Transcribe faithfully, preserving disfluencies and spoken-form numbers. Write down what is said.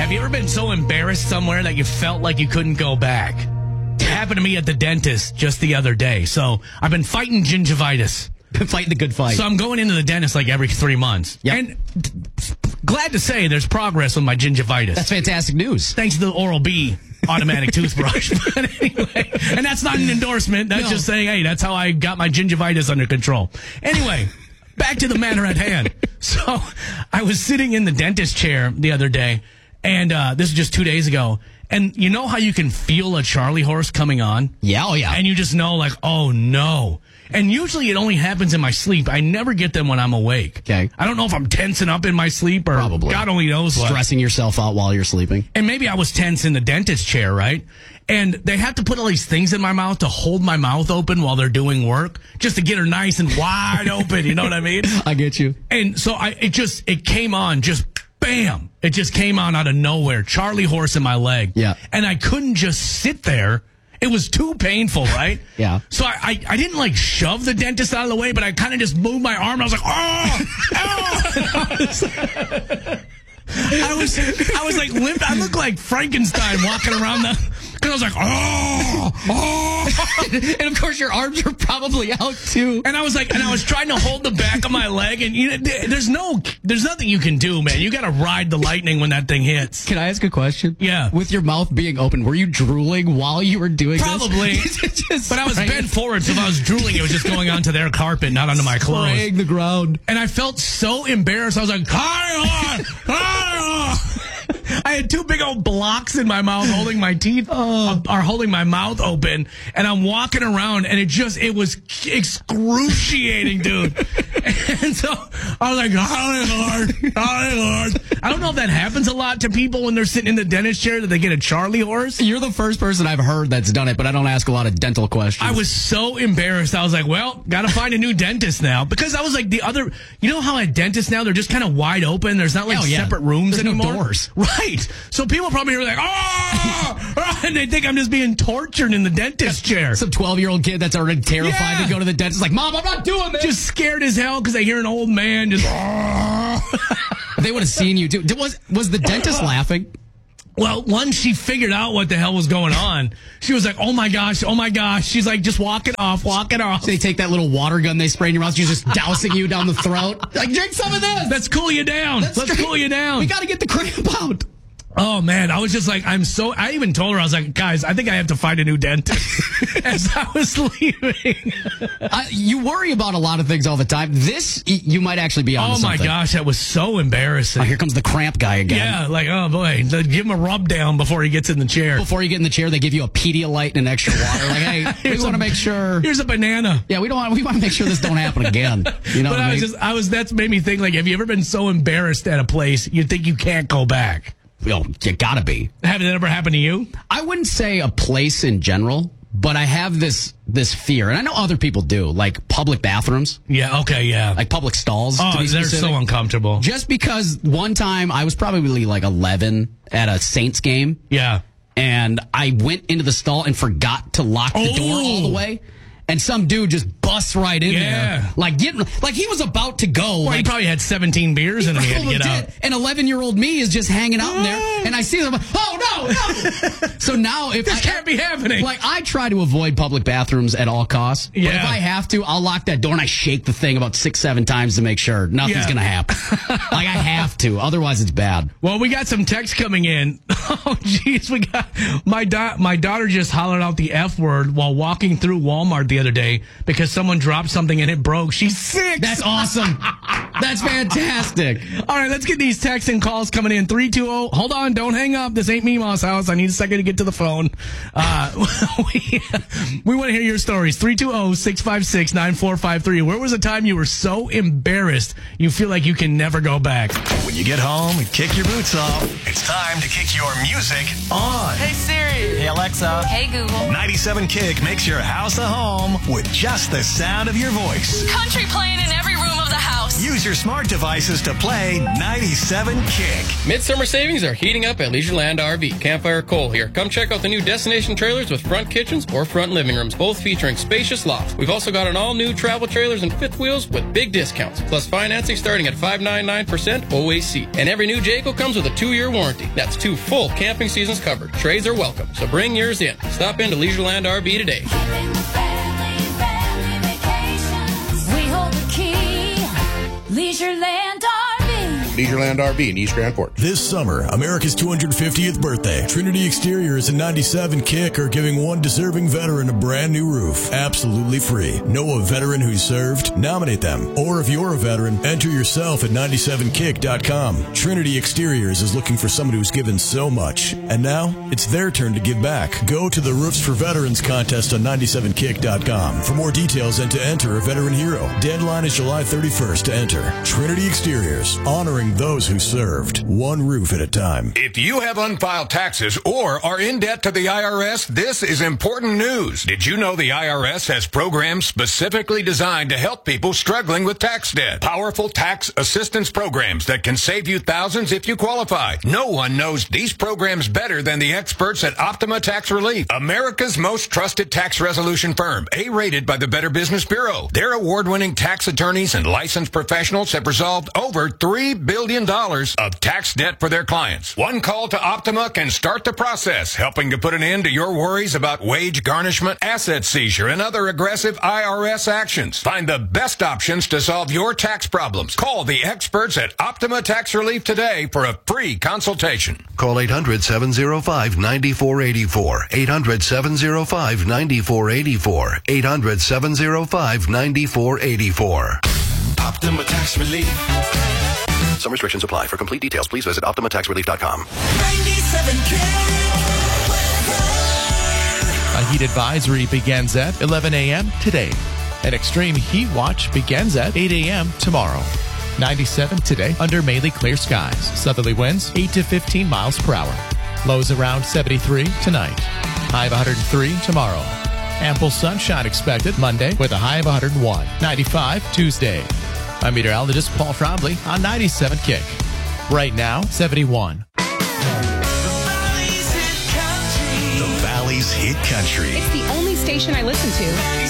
Have you ever been so embarrassed somewhere that you felt like you couldn't go back? It happened to me at the dentist just the other day. So I've been fighting gingivitis. Been fighting the good fight. So I'm going into the dentist like every three months. Yep. And glad to say there's progress with my gingivitis. That's fantastic news. Thanks to the Oral-B automatic toothbrush. But anyway, and that's not an endorsement. That's No. just saying, hey, that's how I got my gingivitis under control. Anyway, back to the matter at hand. So I was sitting in the dentist chair the other day, and uh, this is just two days ago. And you know how you can feel a Charlie horse coming on? Yeah, oh yeah. And you just know, like, oh, no. And usually it only happens in my sleep. I never get them when I'm awake. Okay. I don't know if I'm tensing up in my sleep or Probably. God only knows what. Stressing yourself out while you're sleeping. And maybe I was tense in the dentist chair, right? And they have to put all these things in my mouth to hold my mouth open while they're doing work, just to get her nice and wide open. You know what I mean? I get you. And so I, it just, it came on, just bam. It just came on out of nowhere. Charlie horse in my leg. Yeah. And I couldn't just sit there. It was too painful, right? Yeah. So I, I, I didn't like shove the dentist out of the way, but I kind of just moved my arm. And I was like, oh, oh. I was, I was like limp. I looked like Frankenstein walking around the. Because I was like, oh, oh. And of course, your arms are probably out too. And I was like, and I was trying to hold the back of my leg, and you know, there's no, there's nothing you can do, man. You got to ride the lightning when that thing hits. Can I ask a question? Yeah. With your mouth being open, were you drooling while you were doing Probably. this? Just But I was spraying- bent forward, so if I was drooling, it was just going onto their carpet, not onto my clothes. spraying the ground. And I felt so embarrassed. I was like, Kyle! Kyle! I had two big old blocks in my mouth holding my teeth uh, or holding my mouth open, and I'm walking around, and it just, it was excruciating, dude. And so I was like, Holly Lord, Holly Lord. I don't know if that happens a lot to people when they're sitting in the dentist chair, that they get a Charlie horse. You're the first person I've heard that's done it, but I don't ask a lot of dental questions. I was so embarrassed. I was like, well, got to find a new dentist now. Because I was like, the other, you know how at dentists now, they're just kind of wide open. There's not like Oh, yeah. separate rooms There's no anymore. doors. Right. So people probably are like, oh, oh, and they think I'm just being tortured in the dentist chair. Some twelve-year-old kid that's already terrified Yeah. to go to the dentist. Like, Mom, I'm not doing this. Just scared as hell because they hear an old man just, They would have seen you, too. Did- Was, was the dentist laughing? Well, once she figured out what the hell was going on, she was like, oh my gosh, oh my gosh. She's like, just walk it off, walk it off. They take that little water gun they spray in your mouth. She's just dousing you down the throat. Like, drink some of this. Let's cool you down. Let's, drink- cool you down. We got to get the cramp out. Oh, man, I was just like, I'm so, I even told her, I was like, guys, I think I have to find a new dentist as I was leaving. I, you worry about a lot of things all the time. This, y- you might actually be on Oh, my something. gosh, that was so embarrassing. Oh, here comes the cramp guy again. Yeah, like, oh, boy, give him a rub down before he gets in the chair. Before you get in the chair, they give you a Pedialyte and an extra water. Like, hey, we Here's want to a- make sure. Here's a banana. Yeah, we don't want. We want to make sure this don't happen again. You know But what I I was mean? just, I was, that's made me think, like, have you ever been so embarrassed at a place you think you can't go back? Oh, you gotta be. Have it ever happened to you? I wouldn't say a place in general, but I have this this fear, and I know other people do, like public bathrooms, Yeah, okay, yeah. like public stalls. oh, to be they're specific. so uncomfortable. Just because one time I was probably like eleven at a Saints game, Yeah. and I went into the stall and forgot to lock the door Oh. all the way. And some dude just busts right in Yeah. there, like getting, like he was about to go. Well, like, he probably had seventeen beers in him. He had to Probably get did. out. And eleven-year-old me is just hanging out in there, and I see them. I'm like, oh no, no! So now, if This I, can't be happening. like I try to avoid public bathrooms at all costs. But Yeah. if I have to, I'll lock that door and I shake the thing about six, seven times to make sure nothing's Yeah. gonna happen. Like I have to, otherwise it's bad. Well, we got some text coming in. Oh, jeez, we got my da- my daughter just hollered out the F word while walking through Walmart the other day because someone dropped something and it broke. She's six. That's awesome. That's fantastic. All right, let's get these texts and calls coming in. three two zero. Hold on, don't hang up. This ain't Meemaw's house. I need a second to get to the phone. Uh, we we want to hear your stories. three two zero, six five six, nine four five three. Where was a time you were so embarrassed you feel like you can never go back? When you get home and kick your boots off, it's time to kick your music on. Hey Siri. Hey Alexa. Hey Google. ninety-seven Kick makes your house a home with just the sound of your voice. Country playing in every room of of the house. Use your smart devices to play ninety-seven Kick. Midsummer savings are heating up at Leisureland R V. Campfire Cole here. Come check out the new destination trailers with front kitchens or front living rooms, both featuring spacious lofts. We've also got an all-new travel trailers and fifth wheels with big discounts, plus financing starting at five point nine nine percent O A C. And every new Jayco comes with a two-year warranty. That's two full camping seasons covered. Trades are welcome, so bring yours in. Stop into Leisureland R V today. Leisureland R V. Leisureland R V in East Grand Port. This summer, America's two hundred fiftieth birthday. Trinity Exteriors and ninety-seven Kick are giving one deserving veteran a brand new roof, absolutely free. Know a veteran who's served? Nominate them. Or if you're a veteran, enter yourself at ninety-seven kick dot com. Trinity Exteriors is looking for someone who's given so much, and now it's their turn to give back. Go to the Roofs for Veterans contest on ninety-seven kick dot com for more details and to enter a veteran hero. Deadline is July thirty-first to enter. Trinity Exteriors, honoring those who served, one roof at a time. If you have unfiled taxes or are in debt to the I R S, this is important news. Did you know the I R S has programs specifically designed to help people struggling with tax debt? Powerful tax assistance programs that can save you thousands if you qualify. No one knows these programs better than the experts at Optima Tax Relief, America's most trusted tax resolution firm, A-rated by the Better Business Bureau. Their award-winning tax attorneys and licensed professionals have resolved over three billion dollars of tax debt for their clients. One call to Optima can start the process, helping to put an end to your worries about wage garnishment, asset seizure, and other aggressive I R S actions. Find the best options to solve your tax problems. Call the experts at Optima Tax Relief today for a free consultation. Call eight hundred, seven oh five, nine four eight four. eight hundred, seven oh five, nine four eight four. eight hundred, seven oh five, nine four eight four. Optima Tax Relief. Some restrictions apply. For complete details, please visit optima tax relief dot com. ninety-seven A heat advisory begins at eleven a.m. today. An extreme heat watch begins at eight a.m. tomorrow. ninety-seven today under mainly clear skies. Southerly winds eight to fifteen miles per hour. Lows around seventy-three tonight. High of one hundred three tomorrow. Ample sunshine expected Monday with a high of one hundred one. ninety-five Tuesday. I'm meteorologist Paul Trombley on ninety-seven Kick. Right now, seventy-one. The Valley's Hit Country. It's the only station I listen to.